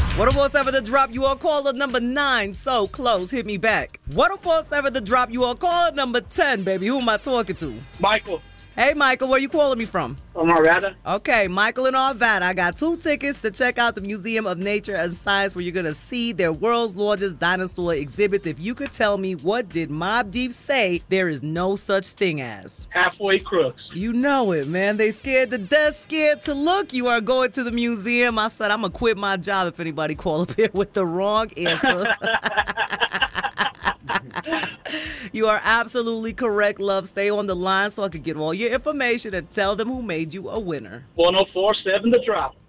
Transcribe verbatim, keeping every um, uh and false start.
one oh four point seven The Drop, you are caller number nine. So close, hit me back. one oh four point seven The Drop, you are caller number ten, baby. Who am I talking to? Michael. Hey, Michael, where you calling me from? From Arvada. Okay, Michael in Arvada. I got two tickets to check out the Museum of Nature and Science where you're going to see their world's largest dinosaur exhibits. If you could tell me, what did Mobb Deep say there is no such thing as? Halfway crooks. You know it, man. They scared to death, scared to look. You are going to the museum. I said I'm going to quit my job if anybody call up here with the wrong answer. You are absolutely correct, love. Stay on the line so I can get all your information and tell them who made you a winner. one oh four point seven The Drop.